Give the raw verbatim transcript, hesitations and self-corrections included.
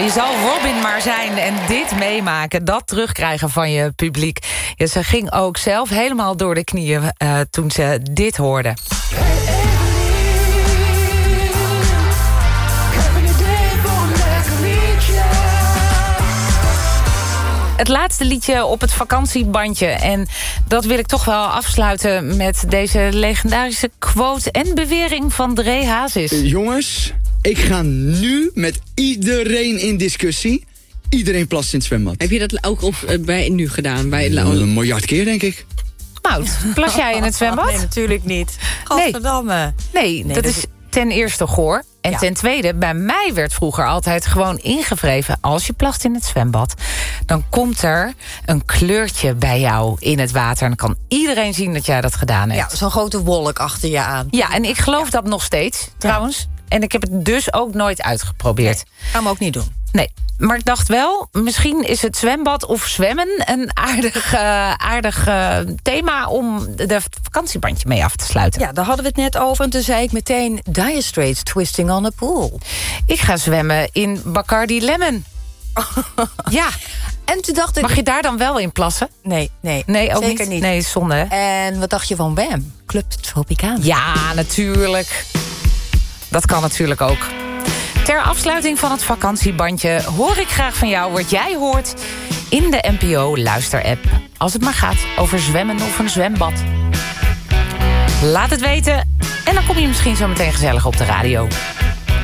Nou, je zal Robin maar zijn en dit meemaken, dat terugkrijgen van je publiek. Ja, ze ging ook zelf helemaal door de knieën uh, toen ze dit hoorde. Het laatste liedje op het vakantiebandje. En dat wil ik toch wel afsluiten met deze legendarische quote en bewering van Dre Hazes. Uh, jongens, ik ga nu met iedereen in discussie. Iedereen plast in het zwembad. Heb je dat ook op, uh, bij nu gedaan? Bij uh, een miljard keer, denk ik. Mout, plas jij in het zwembad? Nee, natuurlijk niet. Godverdamme. Nee, nee, nee dat, dat is ten eerste goor. En ja. ten tweede, bij mij werd vroeger altijd gewoon ingevreven... als je plast in het zwembad, dan komt er een kleurtje bij jou in het water. En dan kan iedereen zien dat jij dat gedaan hebt. Ja, zo'n grote wolk achter je aan. Ja, en ik geloof ja. dat nog steeds, trouwens. Ja. En ik heb het dus ook nooit uitgeprobeerd. Nee, gaan we ook niet doen. Nee, maar ik dacht wel, misschien is het zwembad of zwemmen... een aardig, uh, aardig uh, thema om de vakantiebandje mee af te sluiten. Ja, daar hadden we het net over. En toen zei ik meteen Dire Straits, Twisting on a Pool. Ik ga zwemmen in Bacardi Lemon. Ja. En toen dacht ik... Mag je daar dan wel in plassen? Nee, nee. Nee, ook zeker niet. niet. Nee, zonde, hè? En wat dacht je van Wham? Club Tropicana. Ja, natuurlijk. Dat kan natuurlijk ook. Ter afsluiting van het vakantiebandje hoor ik graag van jou wat jij hoort in de N P O luisterapp. Als het maar gaat over zwemmen of een zwembad. Laat het weten en dan kom je misschien zo meteen gezellig op de radio.